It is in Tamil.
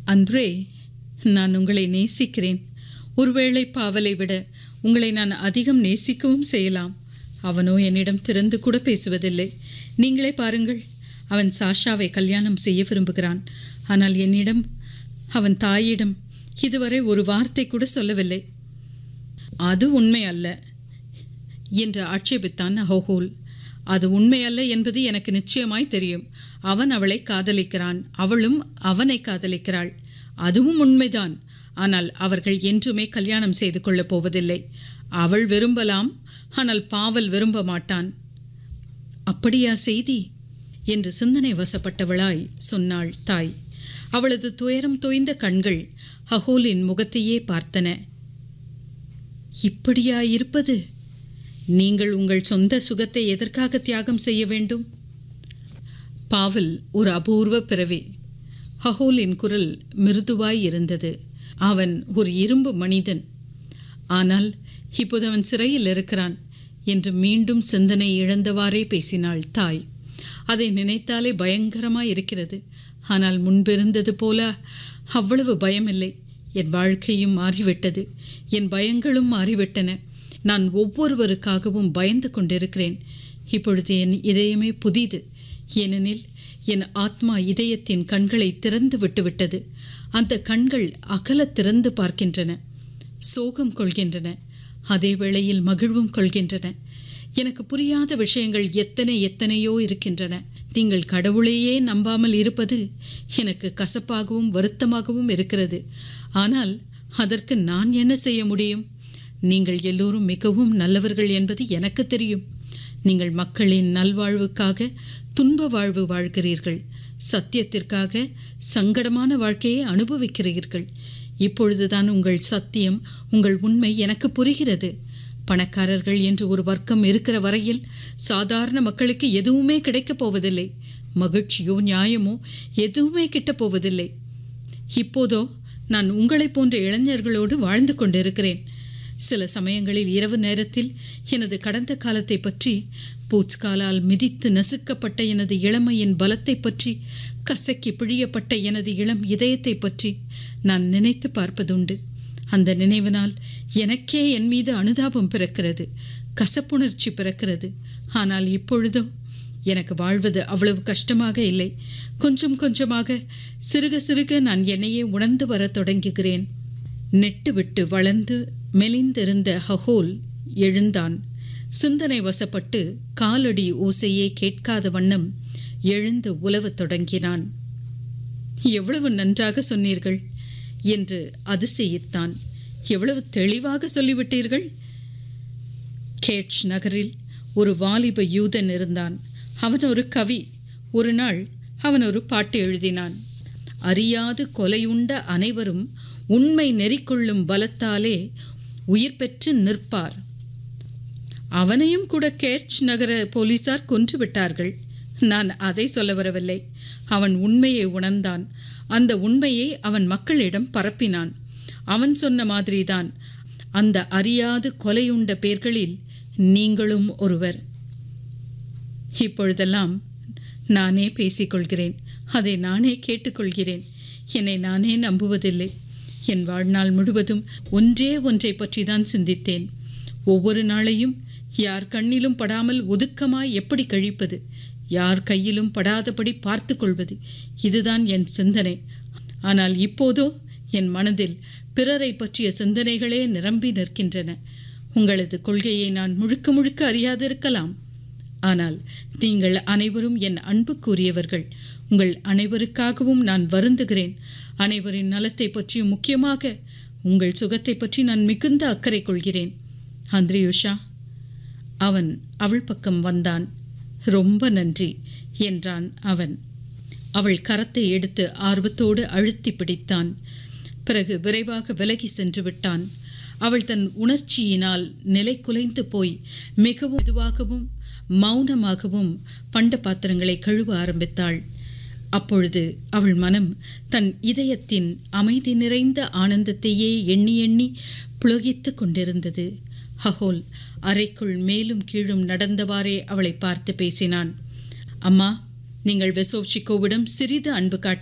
அன்றே, நான் உங்களை நேசிக்கிறேன். ஒருவேளை பாவலை விட உங்களை நான் அதிகம் நேசிக்கவும் செய்யலாம். அவனோ என்னிடம் திறந்து கூட பேசுவதில்லை. நீங்களே பாருங்கள். அவன் சாஷாவை கல்யாணம் செய்ய விரும்புகிறான். ஆனால் என்னிடம், அவன் தாயிடம் இதுவரை ஒரு வார்த்தை கூட சொல்லவில்லை. அது உண்மை அல்ல என்று ஆட்சேபித்தான் ஹோஹோல். அது உண்மை அல்ல என்பது எனக்கு நிச்சயமாய் தெரியும். அவன் அவளை காதலிக்கிறான், அவளும் அவனை காதலிக்கிறாள். அதுவும் உண்மைதான். ஆனால் அவர்கள் என்றுமே கல்யாணம் செய்து கொள்ளப் போவதில்லை. அவள் விரும்பலாம், ஆனால் பாவல் விரும்ப மாட்டான். அப்படியா செய்தி என்று சிந்தனை வசப்பட்டவளாய் சொன்னாள் தாய். அவளது துயரம் தோய்ந்த கண்கள் ஹகோலின் முகத்தையே பார்த்தன. இப்படியா இருப்பது? நீங்கள் உங்கள் சொந்த சுகத்தை எதற்காக தியாகம் செய்ய வேண்டும்? பாவல் ஒரு அபூர்வ பிறவி. ஹகோலின் குரல் மிருதுவாய் இருந்தது. அவன் ஒரு இரும்பு மனிதன். ஆனால் இப்போது அவன் சிறையில் இருக்கிறான் என்று மீண்டும் சிந்தனை இழந்தவாறே பேசினாள் தாய். அதை நினைத்தாலே பயங்கரமாய் இருக்கிறது. ஆனால் முன்பிருந்தது போல அவ்வளவு பயமில்லை. என் வாழ்க்கையும் மாறிவிட்டது. என் பயங்களும் மாறிவிட்டன. நான் ஒவ்வொருவருக்காகவும் பயந்து கொண்டிருக்கிறேன். இப்பொழுது என் இதயமே புதிது. ஏனெனில் என் ஆத்மா இதயத்தின் கண்களை திறந்து விட்டுவிட்டது. அந்த கண்கள் அகல திறந்து பார்க்கின்றன, சோகம் கொள்கின்றன, அதே வேளையில் மகிழ்வும் கொள்கின்றன. எனக்கு புரியாத விஷயங்கள் எத்தனையோ இருக்கின்றன. நீங்கள் கடவுளையே நம்பாமல் இருப்பது எனக்கு கசப்பாகவும் வருத்தமாகவும் இருக்கிறது. ஆனால் அதற்கு நான் என்ன செய்ய முடியும்? நீங்கள் எல்லோரும் மிகவும் நல்லவர்கள் என்பது எனக்கு தெரியும். நீங்கள் மக்களின் நல்வாழ்வுக்காக துன்ப வாழ்வு வாழ்கிறீர்கள். சத்தியத்திற்காக சங்கடமான வாழ்க்கையை அனுபவிக்கிறீர்கள். இப்பொழுதுதான் உங்கள் சத்தியம், உங்கள் உண்மை எனக்கு புரிகிறது. பணக்காரர்கள் என்று ஒரு வர்க்கம் இருக்கிற வரையில் சாதாரண மக்களுக்கு எதுவுமே கிடைக்கப் போவதில்லை. மகிழ்ச்சியோ நியாயமோ எதுவுமே கிட்டப் போவதில்லை. இப்போதோ நான் உங்களைப் போன்ற இளைஞர்களோடு வாழ்ந்து கொண்டிருக்கிறேன். சில சமயங்களில் இரவு நேரத்தில் எனது கடந்த காலத்தை பற்றி, பூச்காலால் மிதித்து நசுக்கப்பட்ட எனது இளமையின் பலத்தை பற்றி, கசக்கி பிழியப்பட்ட எனது இளம் இதயத்தை பற்றி நான் நினைத்து பார்ப்பதுண்டு. அந்த நினைவினால் எனக்கே என் மீது அனுதாபம் பிறக்கிறது, கசப்புணர்ச்சி பிறக்கிறது. ஆனால் இப்பொழுதோ எனக்கு வாழ்வது அவ்வளவு கஷ்டமாக இல்லை. கொஞ்சம் கொஞ்சமாக, சிறுக சிறுக நான் என்னையே உணர்ந்து வர தொடங்குகிறேன். நெட்டு விட்டு வளர்ந்து மெலிந்திருந்த ஹகோல் எழுந்தான். சிந்தனை வசப்பட்டு காலடி ஓசையே கேட்காத வண்ணம் எழுந்து உலவத் தொடங்கினான். எவ்வளவு நன்றாக சொன்னீர்கள் என்று அதிசயித்தான். எவ்வளவு தெளிவாக சொல்லிவிட்டீர்கள். கேட்ச் நகரில் ஒரு வாலிப யூதன் இருந்தான். அவன் ஒரு கவி. ஒரு நாள் அவன் ஒரு பாட்டு எழுதினான். அறியாது கொலையுண்ட அனைவரும் உண்மை நெறிக்கொள்ளும் பலத்தாலே உயிர் பெற்று நிற்பார். அவனையும் கூட கேட்ச் நகர போலீசார் கொன்று விட்டார்கள். நான் அதை சொல்ல வரவில்லை. அவன் உண்மையை உணர்ந்தான். அந்த உண்மையை அவன் மக்களிடம் பரப்பினான். அவன் சொன்ன மாதிரிதான் அந்த அறியாது கொலையுண்ட பேர்களில் நீங்களும் ஒருவர். இப்பொழுதெல்லாம் நானே பேசிக்கொள்கிறேன், அதை நானே கேட்டுக்கொள்கிறேன். என்னை நானே நம்புவதில்லை. என் வாழ்நாள் முழுவதும் ஒன்றை பற்றி தான் சிந்தித்தேன். ஒவ்வொரு நாளையும் யார் கண்ணிலும் படாமல் ஒதுக்கமாய் எப்படி கழிப்பது, யார் கையிலும் படாதபடி பார்த்து கொள்வது, இதுதான் என் சிந்தனை. ஆனால் இப்போதோ என் மனதில் பிறரை பற்றிய சிந்தனைகளே நிரம்பி நிற்கின்றன. உங்களது கொள்கையை நான் முழுக்க முழுக்க அறியாதிருக்கலாம். ஆனால் நீங்கள் அனைவரும் என் அன்புக்குரியவர்கள். உங்கள் அனைவருக்காகவும் நான் வருந்துகிறேன். அனைவரின் நலத்தை பற்றியும் முக்கியமாக உங்கள் சுகத்தை பற்றி நான் மிகுந்த அக்கறை கொள்கிறேன். அந்திரியுஷா. அவன் அவள் பக்கம் வந்தான். ரொம்ப நன்றி என்றான் அவன். அவள் கரத்தை எடுத்து ஆர்வத்தோடு அழுத்தி பிடித்தான். பிறகு விரைவாக விலகி சென்று விட்டான். அவள் தன் உணர்ச்சியினால் நிலை குலைந்து போய் மிகவும் மெதுவாகவும் மௌனமாகவும் பண்ட பாத்திரங்களை கழுவ ஆரம்பித்தாள். அப்பொழுது அவள் மனம் தன் இதயத்தின் அமைதி நிறைந்த ஆனந்தத்தையே எண்ணி எண்ணி புளகித்து கொண்டிருந்தது. ஹகோல் அறைக்குள் மேலும் கீழும் நடந்தவாறே அவளை பார்த்து பேசினான். அம்மா, நீங்கள் வெசோவ்சிகோவிடம் சிறிது அன்பு காட்ட